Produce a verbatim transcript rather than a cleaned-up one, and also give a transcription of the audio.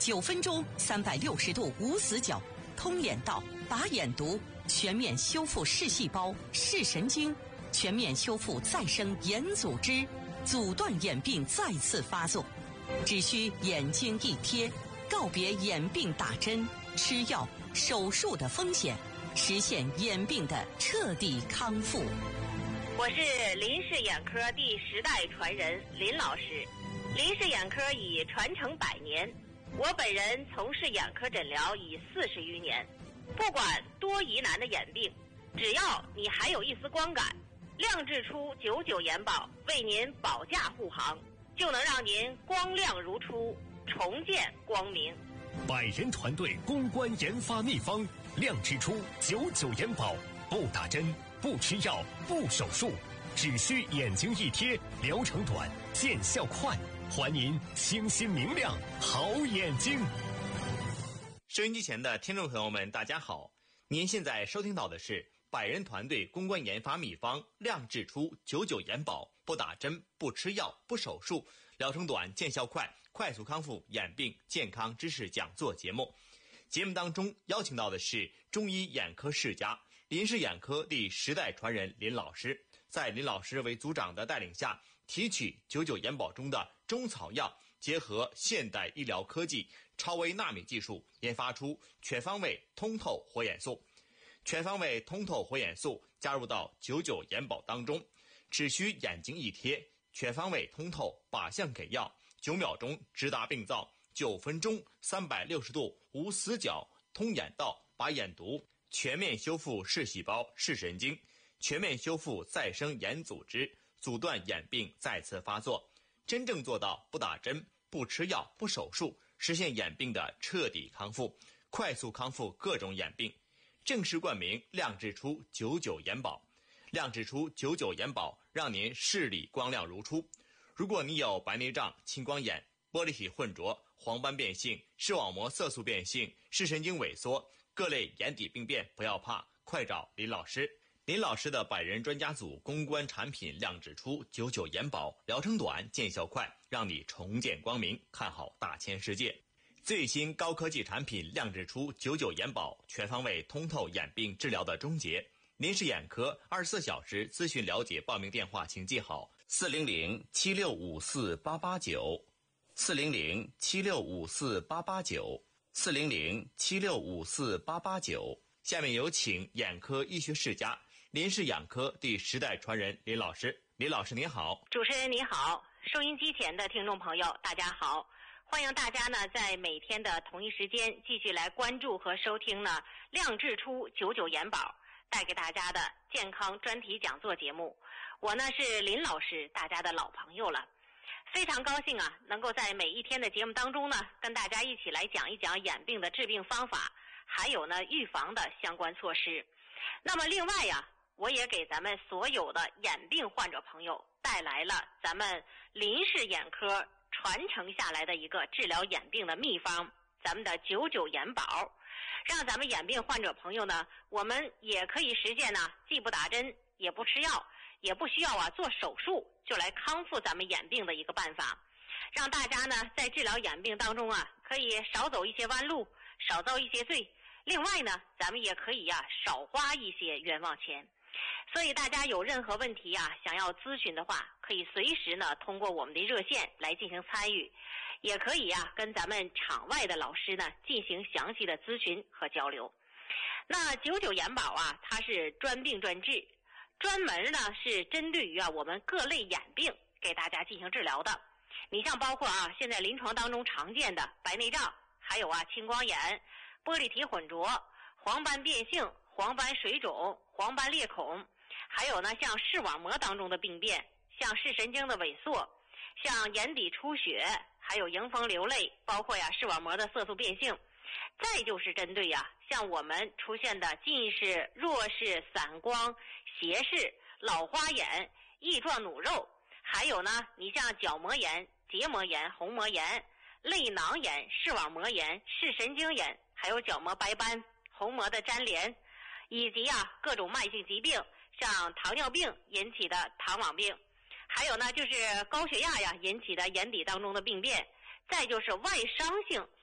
九分钟三百六十度无死角，通眼道、拔眼毒，全面修复视细胞、视神经，全面修复再生眼组织，阻断眼病再次发作。只需眼睛一贴，告别眼病打针、吃药、手术的风险，实现眼病的彻底康复。 我是林氏眼科第十代传人林老师。林氏眼科已传承百年，我本人从事眼科诊疗已四十余年。不管多疑难的眼病，只要你还有一丝光感，亮智初九九眼保为您保驾护航，就能让您光亮如初，重见光明。 百人团队攻关研发秘方，亮智初九九眼保，不打针、不吃药、不手术，只需眼睛一贴，疗程短，见效快，还您清新明亮好眼睛。 收音机前的听众朋友们，大家好，您现在收听到的是百人团队攻关研发秘方亮智初九九眼保，不打针、不吃药、不手术，疗程短、见效快，快速康复眼病健康知识讲座节目。节目当中邀请到的是中医眼科世家林氏眼科第十代传人林老师，在林老师为组长的带领下，提取九九眼保中的中草药，结合现代医疗科技超微纳米技术，研发出全方位通透活眼素。全方位通透活眼素加入到九九眼保当中，只需眼睛一贴，全方位通透，靶向给药，九秒钟直达病灶，九分钟三百六十度无死角，通眼道、拔眼毒，全面修复视细胞、视神经，全面修复再生眼组织，阻断眼病再次发作，真正做到不打针、不吃药、不手术，实现眼病的彻底康复，快速康复各种眼病。正式冠名亮智初九九眼保，亮智初九九眼保让您视力光亮如初。如果你有白内障、青光眼、玻璃体混浊、黄斑变性、视网膜色素变性、视神经萎缩，各类眼底病变，不要怕，快找林老师。林老师的百人专家组攻关产品亮智初九九眼保，疗程短，见效快，让你重见光明，看好大千世界。最新高科技产品亮智初九九眼保，全方位通透眼病治疗的终结。林氏眼科二十四小时咨询了解报名电话请记好：四零零七六五四八八九，四零零七六五四八八九，四零零七六五四八八九。下面有请眼科医学世家林氏眼科第十代传人林老师。林老师您好。 主持人你好，收音机前的听众朋友大家好，欢迎大家呢在每天的同一时间继续来关注和收听呢亮智初九九眼保带给大家的健康专题讲座节目。我呢是林老师，大家的老朋友了，非常高兴啊能够在每一天的节目当中呢跟大家一起来讲一讲眼病的治病方法，还有呢预防的相关措施。那么另外呀，我也给咱们所有的眼病患者朋友带来了咱们林氏眼科传承下来的一个治疗眼病的秘方，咱们的九九眼保，让咱们眼病患者朋友呢，我们也可以实现呢，既不打针，也不吃药，也不需要啊做手术，就来康复咱们眼病的一个办法，让大家呢在治疗眼病当中啊，可以少走一些弯路，少遭一些罪。另外呢，咱们也可以呀、啊、少花一些冤枉钱。所以大家有任何问题啊，想要咨询的话，可以随时呢通过我们的热线来进行参与，也可以啊跟咱们场外的老师呢进行详细的咨询和交流。那九九眼保啊，它是专病专治，专门呢是针对于啊我们各类眼病给大家进行治疗的。你像包括啊现在临床当中常见的白内障，还有啊青光眼、玻璃体混浊、黄斑变性、黄斑水肿、黄斑裂孔，还有呢像视网膜当中的病变，像视神经的萎缩，像眼底出血，还有迎风流泪，包括呀视网膜的色素变性。再就是针对呀像我们出现的近视、弱视、散光、斜视、老花眼、翼状弩肉，还有呢你像角膜炎、结膜炎、虹膜炎、泪囊炎、视网膜炎、视神经炎，还有角膜白斑、虹膜的粘连，以及啊各种慢性疾病，像糖尿病引起的糖网病，还有呢就是高血压呀引起的眼底当中的病变，再就是外伤性